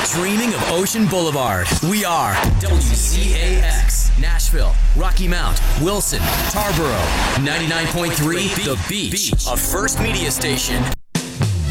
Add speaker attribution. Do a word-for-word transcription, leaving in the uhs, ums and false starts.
Speaker 1: Dreaming of Ocean Boulevard. We are W C A X. Nashville, Rocky Mount, Wilson, Tarboro. ninety-nine point three The Beach. A First Media Station